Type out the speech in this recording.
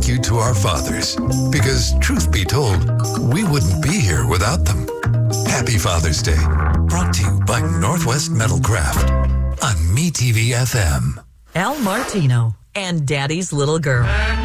thank you to our fathers, because truth be told, we wouldn't be here without them. Happy Father's Day, brought to you by Northwest Metalcraft on MeTV FM. Al Martino and Daddy's Little Girl.